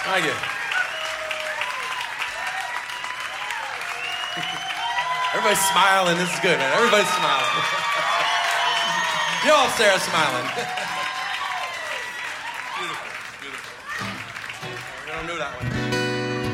Thank you. Everybody's smiling. This is good, man. Everybody's smiling. You all stare smiling. Beautiful, beautiful. We're gonna do that one.